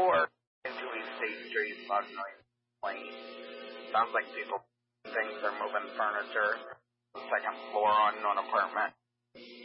4 into East State Street, about noise lane. Sounds like people things are moving furniture. Second floor on an apartment.